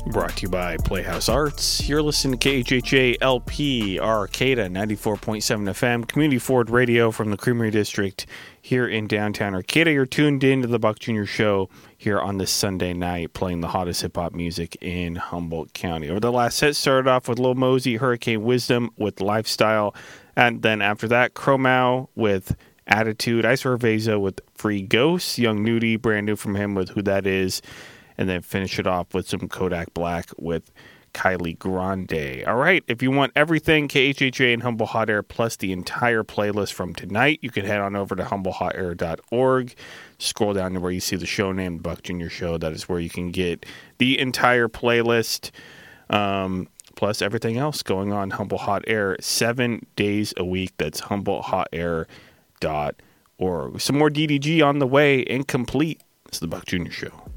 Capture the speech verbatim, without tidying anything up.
Brought to you by Playhouse Arts. You're listening to K H H A L P Arcata ninety-four point seven F M, Community Ford Radio from the Creamery District here in downtown Arcata. You're tuned in to the Buck Junior Show here on this Sunday night, playing the hottest hip-hop music in Humboldt County. Over the last set, started off with Lil Mosey, Hurricane Wisdom with Lifestyle, and then after that, Chromau with Attitude, Ice Veza with Free Ghosts, Young Nudie, brand new from him with Who That Is, and then finish it off with some Kodak Black with Kylie Grande. All right, if you want everything K H H A and Humble Hot Air plus the entire playlist from tonight, you can head on over to humble hot air dot org. Scroll down to where you see the show name, The Buck Junior Show. That is where you can get the entire playlist, um, plus everything else going on Humble Hot Air seven days a week. That's humble hot air dot org. Some more D D G on the way, incomplete. It's The Buck Junior Show.